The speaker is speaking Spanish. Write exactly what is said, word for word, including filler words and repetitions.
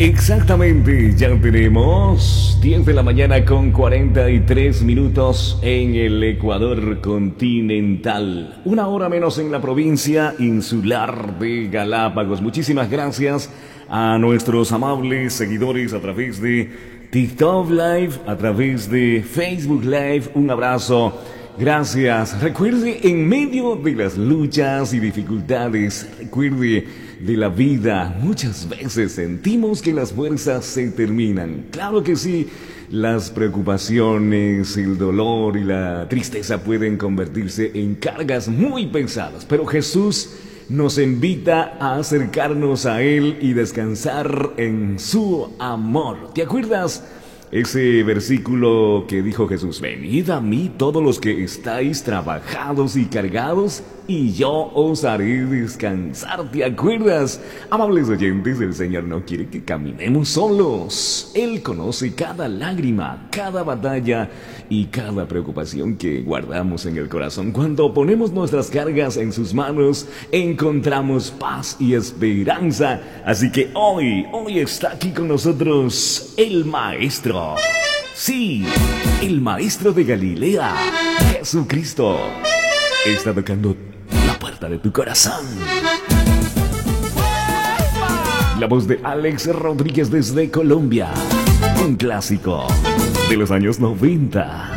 Exactamente, ya tenemos diez de la mañana con cuarenta y tres minutos en el Ecuador continental. Una hora menos en la provincia insular de Galápagos. Muchísimas gracias a nuestros amables seguidores a través de TikTok Live, a través de Facebook Live. Un abrazo. Gracias. Recuerde, en medio de las luchas y dificultades, recuerde de la vida, muchas veces sentimos que las fuerzas se terminan. Claro que sí, las preocupaciones, el dolor y la tristeza pueden convertirse en cargas muy pesadas, pero Jesús nos invita a acercarnos a Él y descansar en su amor. ¿Te acuerdas ese versículo que dijo Jesús? Venid a mí todos los que estáis trabajados y cargados, y yo os haré descansar. ¿Te acuerdas? Amables oyentes, el Señor no quiere que caminemos solos. Él conoce cada lágrima, cada batalla y cada preocupación que guardamos en el corazón. Cuando ponemos nuestras cargas en sus manos, encontramos paz y esperanza. Así que hoy, hoy está aquí con nosotros el Maestro. Sí, el Maestro de Galilea, Jesucristo, está tocando la puerta de tu corazón. La voz de Alex Rodríguez desde Colombia, un clásico de los años noventa.